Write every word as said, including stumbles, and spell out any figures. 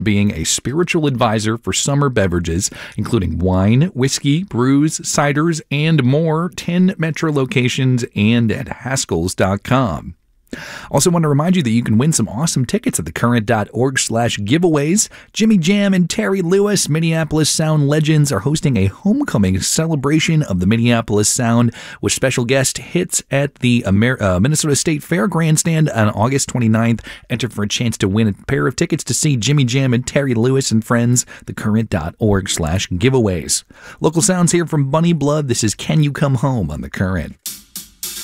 being a spiritual advisor for summer beverages, including wine, whiskey, brews, ciders, and more. ten Metro locations and at Haskell's dot com. Also want to remind you that you can win some awesome tickets at thecurrent.org slash giveaways. Jimmy Jam and Terry Lewis, Minneapolis Sound legends, are hosting a homecoming celebration of the Minneapolis Sound with special guest hits at the Amer- uh, Minnesota State Fair Grandstand on August twenty-ninth. Enter for a chance to win a pair of tickets to see Jimmy Jam and Terry Lewis and friends. thecurrent.org slash giveaways. Local sounds here from Bunny Blood. This is Can You Come Home on The Current.